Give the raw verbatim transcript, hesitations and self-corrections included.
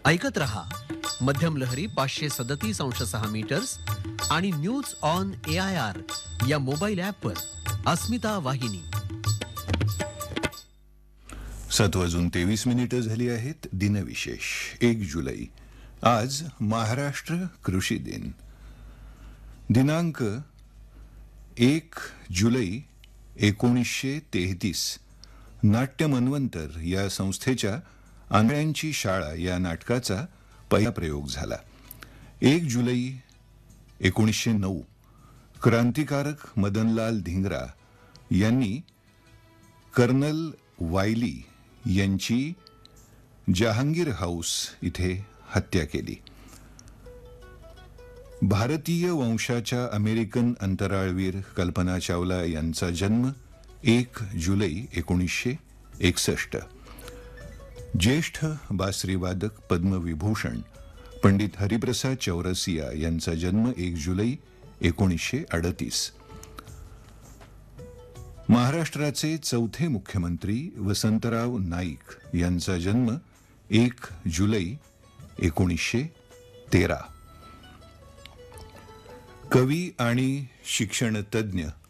ऐकत रहा मध्यम लहरी पाचशे सदतीस अंश सहा मीटर्स आणि news on A I R या मोबाईल ॲपवर अस्मिता वाहिनी. सात वाजून तेवीस मिनिटं झाली आहेत. दिनविशेष एक जुलै. आज महाराष्ट्र कृषी दिन. दिनांक एक जुलै एकोणीसशे तेहतीस. नाट्य मनवंतर या संस्थेच्या आंधळ्यांची शाळा या नाटकाचा पहिला प्रयोग झाला. एक जुलै एकोणीसशे नऊ क्रांतिकारक मदनलाल धिंगरा यांनी कर्नल वायली यांची जहांगीर हाऊस इथे हत्या केली. भारतीय वंशाच्या अमेरिकन अंतराळवीर कल्पना चावला यांचा जन्म एक जुलै एकोणीसशे एकसष्ट. ज्येष्ठ बासरीवादक पद्मविभूषण पंडित हरिप्रसाद चौरसिया यांचा जन्म एक जुलै एकोणीसशे अडतीस. महाराष्ट्राचे चौथे मुख्यमंत्री वसंतराव नाईक यांचा जन्म एक जुलै एकोणीसशे तेरा. कवी आणि शिक्षणतज्ञ